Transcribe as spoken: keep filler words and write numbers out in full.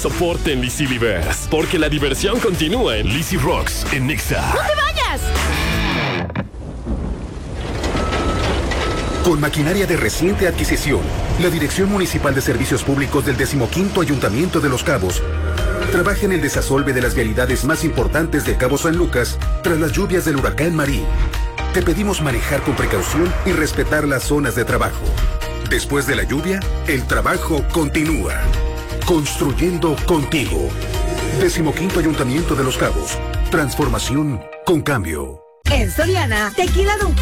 soporte en Lizzy-Liverse, porque la diversión continúa en Lizzy Rocks en Nexa. ¡No te vayas! Con maquinaria de reciente adquisición, la Dirección Municipal de Servicios Públicos del decimoquinto Ayuntamiento de Los Cabos trabaja en el desasolve de las vialidades más importantes de Cabo San Lucas tras las lluvias del huracán Marí. Te pedimos manejar con precaución y respetar las zonas de trabajo. Después de la lluvia, el trabajo continúa. Construyendo contigo. Decimoquinto Ayuntamiento de Los Cabos. Transformación con cambio. En Soriana, tequila Don